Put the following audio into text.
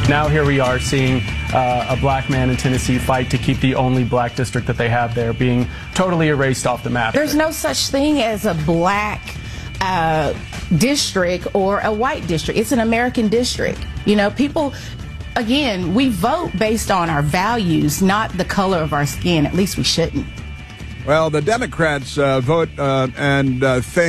Now here we are seeing a black man in Tennessee fight to keep the only black district that they have there being totally erased off the map. There's no such thing as a black district or a white district. It's an American district. You know, people, again, we vote based on our values, not the color of our skin. At least we shouldn't. Well, the Democrats vote and think